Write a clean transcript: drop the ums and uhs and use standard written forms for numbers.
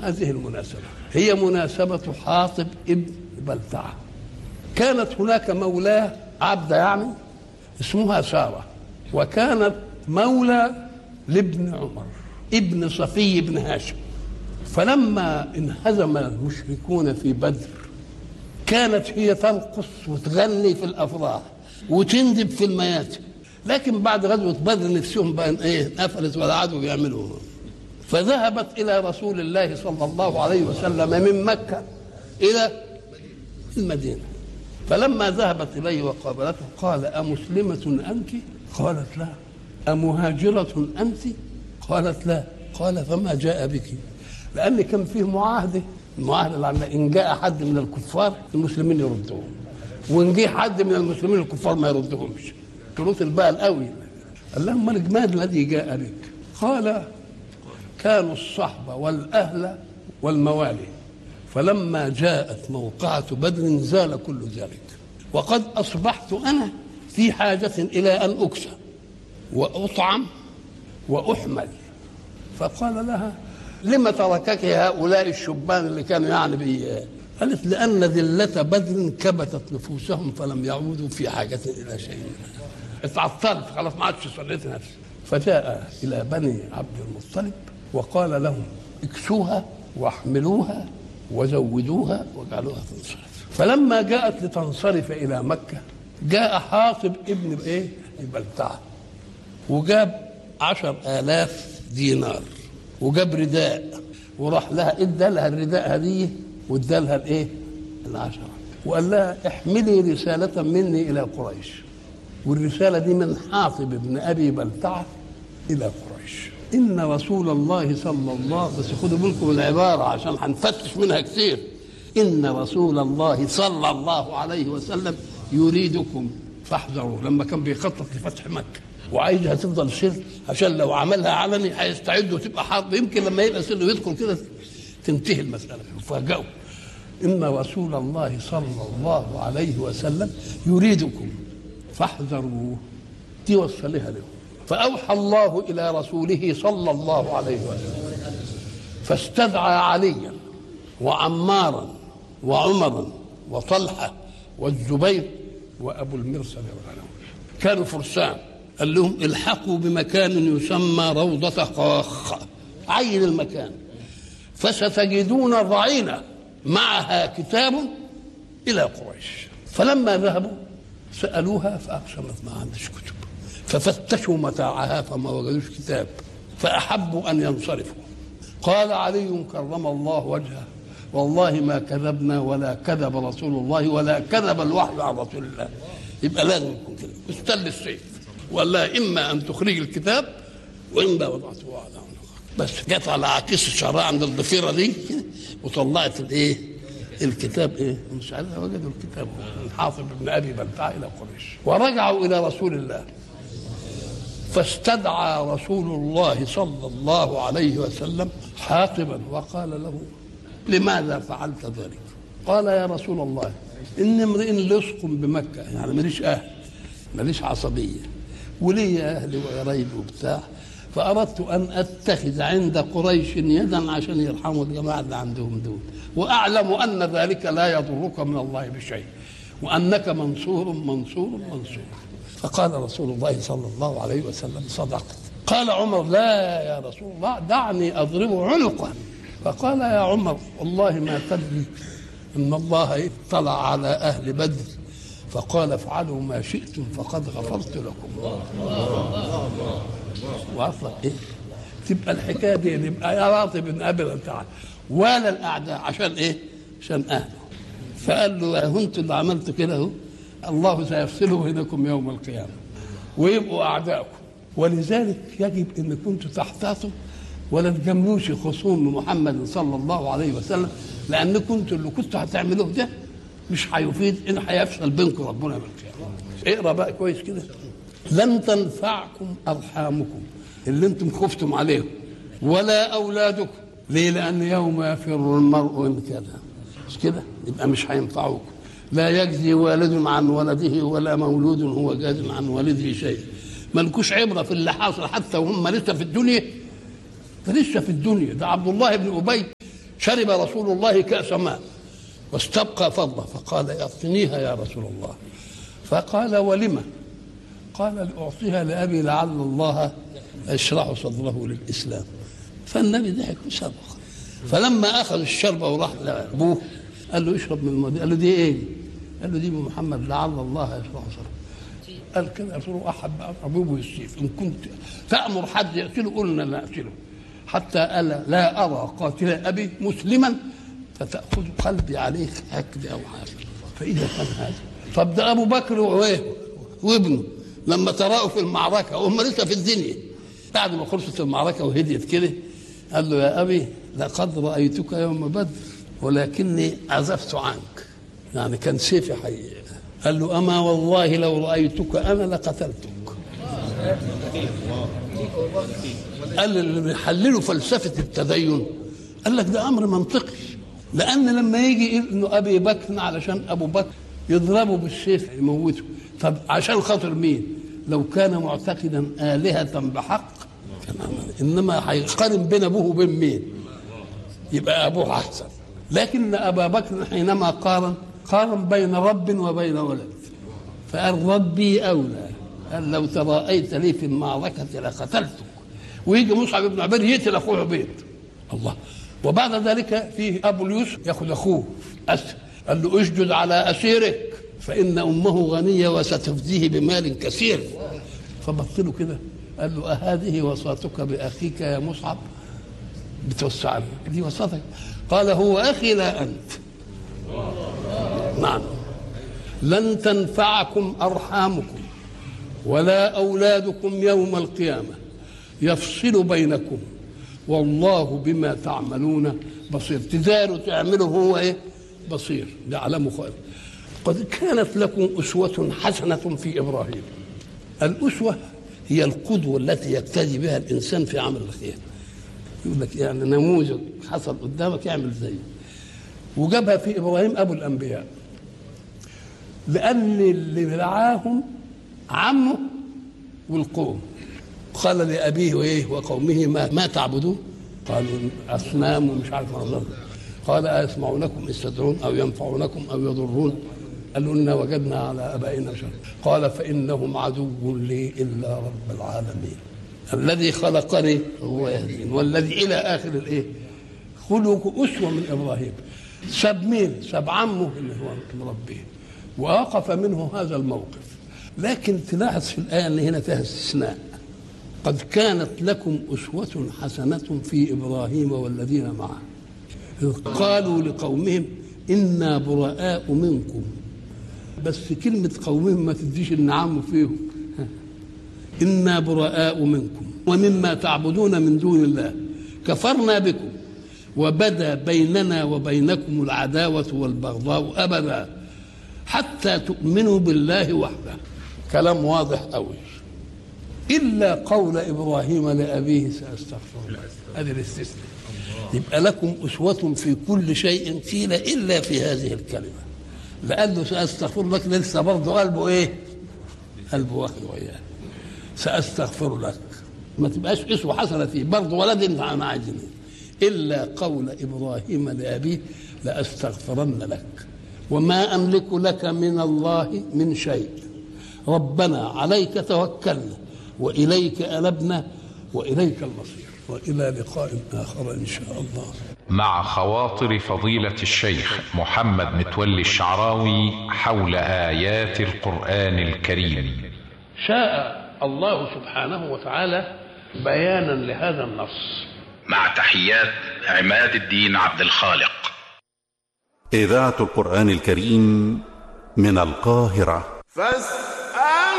هذه المناسبة هي مناسبة حاطب ابن بلتعة. كانت هناك مولاه عبدة يعني اسمها سارة، وكانت مولى لابن عمر ابن صفي بن هاشم. فلما انهزم المشركون في بدر كانت هي ترقص وتغني في الافراح وتندب في المياتم، لكن بعد غزوه بدر نفسهم بقى قفلت ولا عادوا بيعملوا. فذهبت الى رسول الله صلى الله عليه وسلم من مكه الى المدينه، فلما ذهبت اليه وقابلته قال: امسلمه انت؟ قالت: لا. امهاجره انت؟ قالت: لا. قال: فما جاء بك؟ لأن كان فيه المعاهدة اللي إن جاء حد من الكفار المسلمين يردهم، وإن جاء حد من المسلمين الكفار ما يردهمش. شروط الباء القوي. قال لهم: ما الجماد الذي جاء بك؟ قال: كانوا الصحبة والأهل والموالي، فلما جاءت موقعة بدر زال كل ذلك، وقد أصبحت أنا في حاجة إلى أن أكسى وأطعم وأحمل. فقال لها: لما تركك هؤلاء الشبان اللي كانوا يعني قالت: لأن ذلة بدر كبتت نفوسهم فلم يعودوا في حاجة إلى شيء. اتعطلت خلاص ما عادش صليت نفسي. فجاء إلى بني عبد المطلب وقال لهم: اكسوها واحملوها وزودوها واجعلوها تنصرف. فلما جاءت لتنصرف إلى مكة جاء حاطب ابن بلتعة وجاب 10,000 دينار وجاب رداء وراح لها ادى لها الرداء هذه وادى لها العشرة، وقال لها: احملي رسالة مني إلى قريش. والرسالة دي من حاطب ابن أبي بلتعة إلى قريش: إن رسول الله صلى الله، بس خدوا بالكم العبارة عشان هنفتش منها كثير، إن رسول الله صلى الله عليه وسلم يريدكم فاحذروا. لما كان بيخطط لفتح مكة وعايزها تفضل سر عشان لو عملها علني هيستعدوا تبقى حرب، يمكن لما يبقى سر ويدخل كده تنتهي المسألة. فجاءوا: إن رسول الله صلى الله عليه وسلم يريدكم فاحذروه. دي وصلها له. فأوحى الله إلى رسوله صلى الله عليه وسلم فاستدعى عليا وعمارا وعمرا وطلحة والزبير وأبو المرسل والعنوي، كانوا فرسان. قال لهم: الحقوا بمكان يسمى روضة خاخ، عين المكان، فستجدون ضعينة معها كتاب إلى قريش. فلما ذهبوا سألوها فأقسمت ما عندش كتب، ففتشوا متاعها فما وجدوش كتاب، فأحبوا أن ينصرفوا. قال علي كرم الله وجهه: والله ما كذبنا ولا كذب رسول الله ولا كذب الوحي عن رسول الله. يبقى لازم يكون كده. استل السيف وقال لها: إما أن تخرج الكتاب وإما وضعته على عنقك. بس جت على عكيس الشعراء عند الضفيرة دي وطلعت الكتاب مش عارف، وجدوا الكتاب من حاطب بن أبي بلتعة إلى قريش. ورجعوا إلى رسول الله فاستدعى رسول الله صلى الله عليه وسلم حاطبا وقال له: لماذا فعلت ذلك؟ قال: يا رسول الله، إن امرئ لصق بمكة، يعني ماليش أهل، ماليش عصبية، ولي أهلي وقرايبي وبتاع، فأردت أن أتخذ عند قريش يدا عشان يرحموا الجماعة اللي عندهم دول، وأعلم أن ذلك لا يضرك من الله بشيء، وأنك منصور منصور منصور. فقال رسول الله صلى الله عليه وسلم: صدقت. قال عمر: لا يا رسول الله، دعني أضرب عنقه. فقال: يا عمر، والله ما تدري إن الله اطلع على أهل بدر فقال: افعلوا ما شئتم فقد غفرت لكم. واصلا تبقى الحكايه دي يبقى يا راضي بن ابي بلتعة ولا الاعداء عشان عشان اهله. فقال له: انتوا اللي عملتوا كده اهو، الله سيفصله بينكم يوم القيامه ويبقوا اعدائكم. ولذلك يجب ان كنتوا تحتاطوا ولا تجاملوش خصوم محمد صلى الله عليه وسلم، لان كنتوا اللي كنتوا هتعملوه ده مش هيفيد، ان هيفصل بينكم ربنا بالقيامه. اقرا بقى كويس كده: لن تنفعكم ارحامكم اللي انتم خفتم عليهم ولا اولادكم. ليه؟ لان يوم يفر المرء من كذا، مش كده؟ يبقى مش هينفعوكم. لا يجزي والد عن ولده ولا مولود هو جاز عن والده شيء. مالكوش عبره في اللي حاصل حتى وهم لسه في الدنيا. ده لسه في الدنيا. ده عبد الله بن ابي شرب رسول الله كأس ماء واستبقى فضله فقال اعطنيها يا رسول الله. فقال ولم؟ قال لأعطيها لأبي لعل الله يشرح صدره للإسلام. فالنبي ضحك وسبق. فلما أخذ الشربة وراح لأبوه قال له اشرب من الماء. قال له دي ايه؟ قال له دي محمد لعل الله يشرح صدره. قال كده رسول الله احب ابوه السيف ان كنت تأمر حد يقتله قلنا لا اقتله حتى ألا لا ارى قاتل ابي مسلما فتأخذ قلبي عليك هكذا او حاجه. فاذا كان هذا طب ده ابو بكر وابنه لما تراءوا في المعركه وهم لسه في الدنيا بعد ما خلصت المعركه وهديت كده قال له يا ابي لقد رايتك يوم بدر ولكني عزفت عنك، يعني كان سيفي حي. قال له اما والله لو رايتك انا لقتلتك. قال اللي بيحللوا فلسفه التدين قال لك ده امر منطقي، لان لما يجي انه ابي بكر علشان ابو بكر يضربه بالسيف يموته، طب عشان خاطر مين؟ لو كان معتقدا آلهة بحق كان انما هيقارن بين ابوه وبين مين؟ يبقى ابوه احسن. لكن ابا بكر حينما قارن بين رب وبين ولد فقال ربي اولى. قال لو تراءيت لي في المعركه لقتلتك. ويجي مصعب بن عمير يقتل اخوه عبيد. الله. وبعد ذلك فيه ابو اليوسف ياخذ اخوه اسد قال له اسجد على اسيرك فان امه غنيه وستفديه بمال كثير. فبطله كده قال له اهذه وصاتك باخيك يا مصعب؟ بتوسع دي وصاتك؟ قال هو اخي لا انت. نعم. لن تنفعكم ارحامكم ولا اولادكم يوم القيامه يفصل بينكم والله بما تعملون بصير. تداروا تعملوا هو ايه؟ بصير يعلم خير. قد كانت لكم اسوه حسنه في ابراهيم. الاسوه هي القدوه التي يقتدي بها الانسان في عمل الخير. يقول لك يعني نموذج حصل قدامك اعمل زيه. وجابها في ابراهيم ابو الانبياء لان اللي رعاهم عمه والقوم. قال لابيه وايه وقومه ما تعبدون؟ قالوا اصنام ومش عارف ما. قال أيسمعونكم إذ تدعون أو ينفعونكم أو يضرون؟ قالوا إنا وجدنا على آبائنا شر. قال فإنهم عدو لي إلا رب العالمين الذي خلقني هو يهدين والذي إلى آخر الإيه. خلقوا أسوة من إبراهيم. سب مين؟ سب عمه اللي هو مربيه ووقف منه هذا الموقف. لكن تلاحظ في الآية أن هنا فيها استثناء. قد كانت لكم أسوة حسنة في إبراهيم والذين معه قالوا لقومهم إنا براء منكم. بس كلمة قومهم ما تديش النعم فيهم. إنا براء منكم ومما تعبدون من دون الله كفرنا بكم وبدا بيننا وبينكم العداوة والبغضاء أبدا حتى تؤمنوا بالله وحده. كلام واضح قوي. إلا قول إبراهيم لأبيه سأستغفر الله. هذه الاستثناء. يبقى لكم أسوة في كل شيء قيل إلا في هذه الكلمة. لأنه سأستغفر لك لسه برضه قلبه إيه؟ قلبه واخد وياه. سأستغفر لك ما تبقاش أسوة حسنة فيه برضه ولد أنا عايزين. إلا قول إبراهيم لأبيه لأستغفرن لك وما أملك لك من الله من شيء ربنا عليك توكلنا وإليك أنبنا وإليك المصير وإلى لقاء آخر إن شاء الله. مع خواطر فضيلة الشيخ محمد متولي الشعراوي حول آيات القرآن الكريم. شاء الله سبحانه وتعالى بيانا لهذا النص. مع تحيات عماد الدين عبد الخالق. إذاعة القرآن الكريم من القاهرة.